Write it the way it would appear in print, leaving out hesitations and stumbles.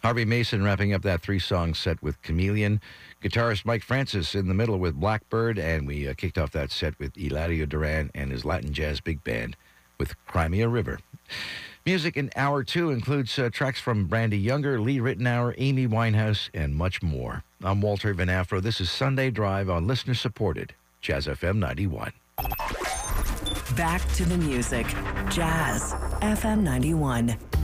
Harvey Mason wrapping up that three-song set with Chameleon. Guitarist Mike Francis in the middle with Blackbird. And we kicked off that set with Eladio Duran and his Latin Jazz Big Band with Crimea River. Music in Hour 2 includes tracks from Brandy Younger, Lee Ritenour, Amy Winehouse, and much more. I'm Walter Van Afro. This is Sunday Drive on listener-supported Jazz FM 91. Back to the music. Jazz FM 91.